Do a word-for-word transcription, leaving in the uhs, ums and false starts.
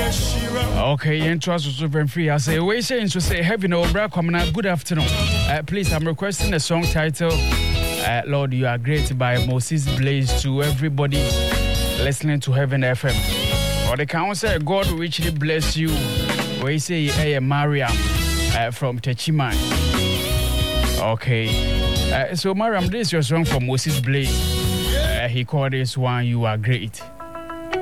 Okay, and trust was super free. I say, we saying to say, heaven over, coming good afternoon. Uh, please, I'm requesting a song title, uh, Lord, You Are Great by Moses Blaze to everybody listening to Heaven F M. Or the council, God richly bless you. We say, hey, Mariam uh, from Techiman. Okay, uh, so Mariam, this is your song from Moses Blaze. Uh, he called this one, You Are Great.